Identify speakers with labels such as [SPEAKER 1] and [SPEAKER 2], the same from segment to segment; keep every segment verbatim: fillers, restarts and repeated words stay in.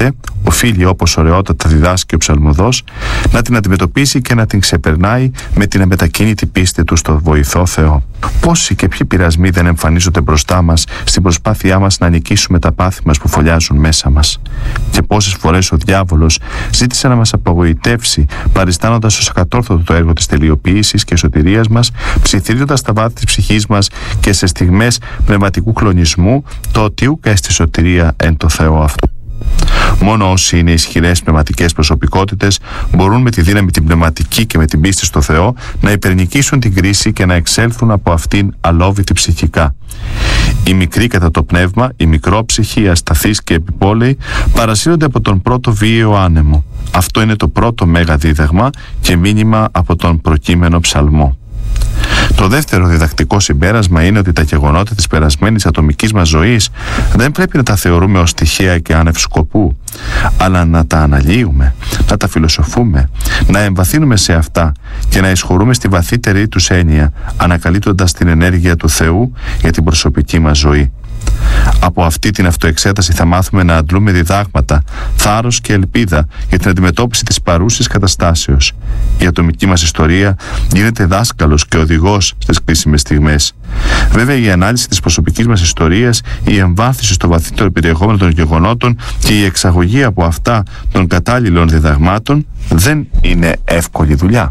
[SPEAKER 1] Οπότε οφείλει, όπως ωραιότατα διδάσκει ο ψαλμοδός, να την αντιμετωπίσει και να την ξεπερνάει με την αμετακίνητη πίστη του στο βοηθό Θεό. Πόσοι και ποιοι πειρασμοί δεν εμφανίζονται μπροστά μας στην προσπάθειά μας να νικήσουμε τα πάθη μας που φωλιάζουν μέσα μας. Και πόσες φορές ο διάβολος ζήτησε να μας απογοητεύσει, παριστάνοντας ως ακατόρθωτο το έργο της τελειοποίησης και σωτηρίας μας, ψιθυρίζοντας τα βάθη της ψυχής μας και σε στιγμές πνευματικού κλονισμού, το ότι ούκ έστι σωτηρία εν το Θεό αυτό. Μόνο όσοι είναι ισχυρές πνευματικές προσωπικότητες μπορούν με τη δύναμη την πνευματική και με την πίστη στο Θεό να υπερνικήσουν την κρίση και να εξέλθουν από αυτήν αλόβητη ψυχικά. Οι μικροί κατά το πνεύμα, οι μικρόψυχοι, ασταθείς και επιπόλαιοι παρασύρονται από τον πρώτο βίαιο άνεμο. Αυτό είναι το πρώτο μέγα δίδαγμα και μήνυμα από τον προκείμενο ψαλμό. Το δεύτερο διδακτικό συμπέρασμα είναι ότι τα γεγονότα της περασμένης ατομικής μας ζωής δεν πρέπει να τα θεωρούμε ως τυχαία και άνευ σκοπού, αλλά να τα αναλύουμε, να τα φιλοσοφούμε, να εμβαθύνουμε σε αυτά και να εισχωρούμε στη βαθύτερη τους έννοια, ανακαλύπτοντας την ενέργεια του Θεού για την προσωπική μας ζωή. Από αυτή την αυτοεξέταση θα μάθουμε να αντλούμε διδάγματα, θάρρος και ελπίδα για την αντιμετώπιση της παρούσης καταστάσεως. Η ατομική μας ιστορία γίνεται δάσκαλος και οδηγός στις κρίσιμες στιγμές. Βέβαια, η ανάλυση της προσωπικής μας ιστορίας, η εμβάθυνση στο βαθύτερο περιεχόμενο των γεγονότων και η εξαγωγή από αυτά των κατάλληλων διδαγμάτων δεν είναι εύκολη δουλειά.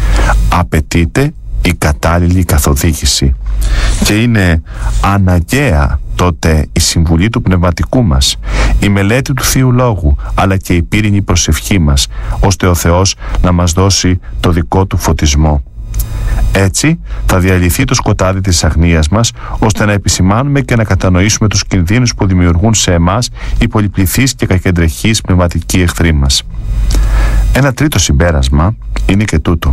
[SPEAKER 1] Απαιτείται η κατάλληλη καθοδήγηση και είναι αναγκαία τότε η συμβουλή του πνευματικού μας, η μελέτη του Θείου Λόγου, αλλά και η πύρινη προσευχή μας, ώστε ο Θεός να μας δώσει το δικό του φωτισμό. Έτσι θα διαλυθεί το σκοτάδι της αγνίας μας, ώστε να επισημάνουμε και να κατανοήσουμε τους κινδύνους που δημιουργούν σε εμάς οι πολυπληθείς και κακεντρεχείς πνευματικοί εχθροί μας. Ένα τρίτο συμπέρασμα είναι και τούτο.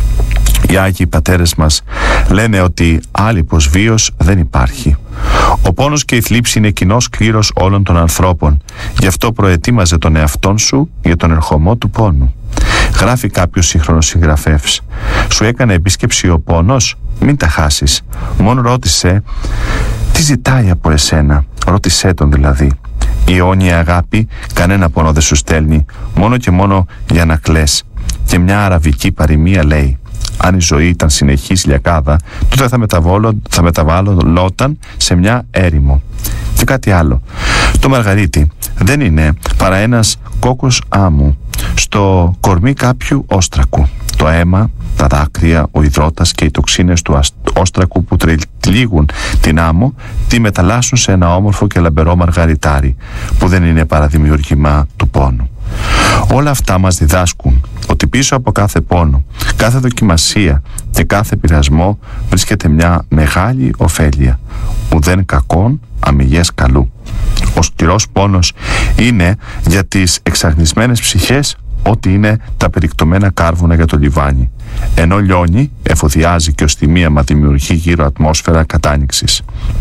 [SPEAKER 1] Οι Άγιοι Πατέρες μας λένε ότι άλιπος βίος δεν υπάρχει. Ο πόνος και η θλίψη είναι κοινός κλήρος όλων των ανθρώπων. Γι' αυτό προετοίμαζε τον εαυτόν σου για τον ερχομό του πόνου. Γράφει κάποιος σύγχρονος συγγραφεύς. Σου έκανε επίσκεψη ο πόνος, μην τα χάσεις. Μόνο ρώτησε τι ζητάει από εσένα. Ρώτησέ τον δηλαδή. Η αιώνια αγάπη κανένα πόνο δεν σου στέλνει, μόνο και μόνο για να κλαις. Και μια αραβική παροιμία λέει: αν η ζωή ήταν συνεχής λιακάδα, τότε θα, θα μεταβάλλονταν σε μια έρημο. Και κάτι άλλο. Το μαργαρίτι δεν είναι παρά ένας κόκκος άμμου στο κορμί κάποιου όστρακου. Το αίμα, τα δάκρυα, ο υδρότας και οι τοξίνες του όστρακου που τριλίγουν την άμμο τη μεταλλάσσουν σε ένα όμορφο και λαμπερό μαργαριτάρι που δεν είναι παρά δημιουργήμα του πόνου. Όλα αυτά μας διδάσκουν ότι πίσω από κάθε πόνο, κάθε δοκιμασία και κάθε πειρασμό βρίσκεται μια μεγάλη ωφέλεια, ουδέν κακόν αμυγές καλού. Ο σκληρός πόνος είναι για τις εξαγνισμένες ψυχές ό,τι είναι τα περικτωμένα κάρβουνα για το λιβάνι, ενώ λιώνει, εφοδιάζει και ως θυμίαμα δημιουργεί γύρω ατμόσφαιρα κατάνοιξης.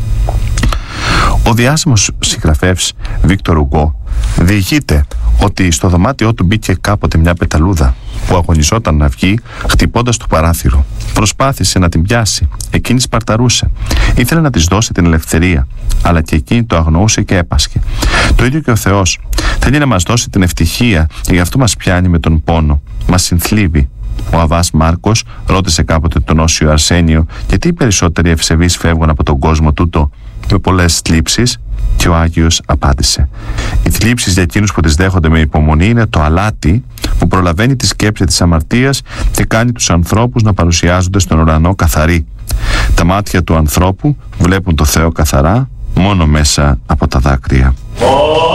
[SPEAKER 1] Ο διάσημος συγγραφεύς Βίκτορ Ουγκό διηγείται ότι στο δωμάτιό του μπήκε κάποτε μια πεταλούδα που αγωνιζόταν να βγει χτυπώντας το παράθυρο. Προσπάθησε να την πιάσει, εκείνη σπαρταρούσε. Ήθελε να της δώσει την ελευθερία, αλλά και εκείνη το αγνοούσε και έπασχε. Το ίδιο και ο Θεός. Θέλει να μας δώσει την ευτυχία και γι' αυτό μας πιάνει με τον πόνο. Μας συνθλίβει. Ο Αββάς Μάρκος ρώτησε κάποτε τον Όσιο Αρσένιο γιατί οι περισσότεροι ευσεβείς φεύγουν από τον κόσμο τούτο με πολλές θλίψεις, και ο Άγιος απάντησε: οι θλίψεις για εκείνους που τις δέχονται με υπομονή είναι το αλάτι που προλαβαίνει τη σκέψη της αμαρτίας και κάνει τους ανθρώπους να παρουσιάζονται στον ουρανό καθαροί. Τα μάτια του ανθρώπου βλέπουν το Θεό καθαρά μόνο μέσα από τα δάκρυα.